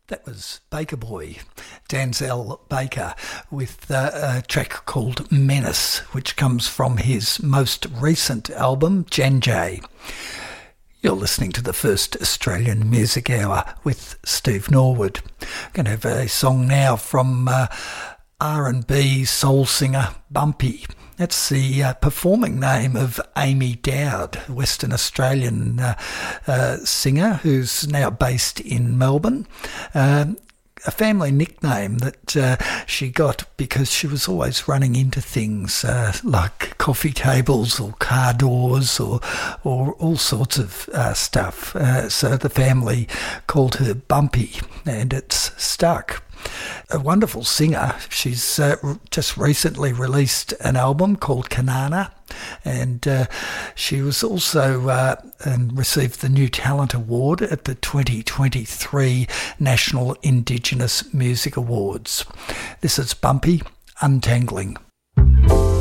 That was Baker Boy, Denzel Baker, with a track called Menace, which comes from his most recent album, Janjay. You're listening to the first Australian Music Hour with Steve Norwood. I'm going to have a song now from R&B soul singer Bumpy. That's the performing name of Amy Dowd, a Western Australian singer who's now based in Melbourne. A family nickname that she got because she was always running into things like coffee tables or car doors or all sorts of stuff. So the family called her Bumpy, and it's stuck. A wonderful singer. She's just recently released an album called Kanana, and she was also and received the New Talent Award at the 2023 National Indigenous Music Awards. This is Bumpy, Untangling.